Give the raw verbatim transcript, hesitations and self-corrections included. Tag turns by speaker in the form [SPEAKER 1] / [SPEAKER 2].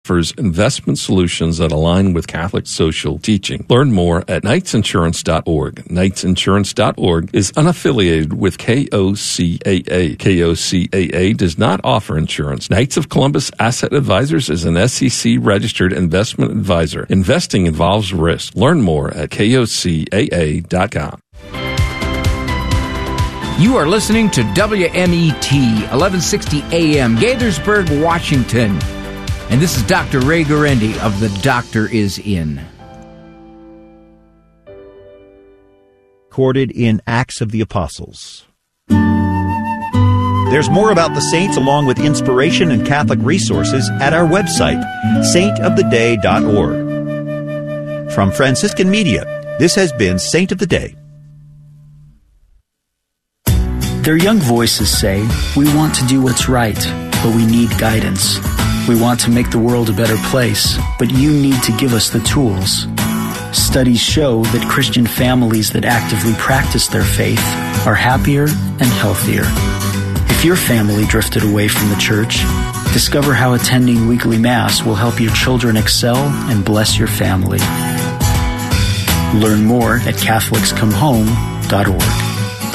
[SPEAKER 1] offers investment solutions that align with Catholic social teaching. Learn more at knights insurance dot org. knights insurance dot org is unaffiliated with K O C A A. K O C A A does not offer insurance. Knights of Columbus Asset Advisors is an S E C-registered investment advisor. Investing involves risk. Learn more at K O C A A dot com.
[SPEAKER 2] You are listening to W M E T, eleven sixty A M, Gaithersburg, Washington. And this is Doctor Ray Guarendi of The Doctor Is In.
[SPEAKER 3] Recorded in Acts of the Apostles. There's more about the saints along with inspiration and Catholic resources at our website, saint of the day dot org. From Franciscan Media, this has been Saint of the Day.
[SPEAKER 4] Their young voices say, "We want to do what's right, but we need guidance. We want to make the world a better place, but you need to give us the tools." Studies show that Christian families that actively practice their faith are happier and healthier. If your family drifted away from the church, discover how attending weekly Mass will help your children excel and bless your family. Learn more at Catholics Come Home dot org.